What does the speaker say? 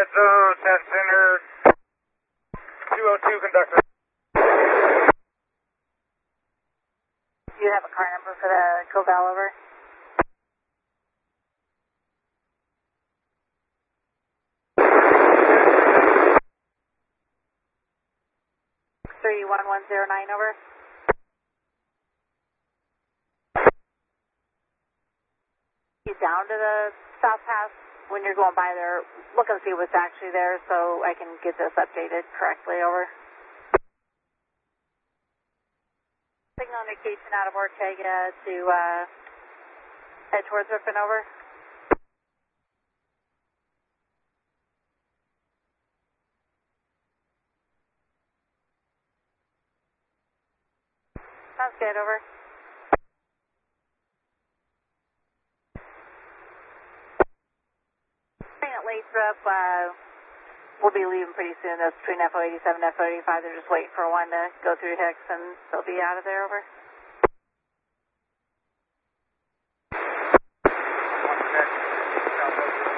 zone, test center, 202 conductor. Do you have a car number for the Covell over? (31109) over. You down to the South Pass when you're going by there, look and see what's actually there so I can get this updated correctly over. Signal indication out of Ortega to head towards Ripon over. Sounds good, over. At Lathrop, we'll be leaving pretty soon. That's between FO87 and FO85. They're just waiting for one to go through Hicks and they'll be out of there, over.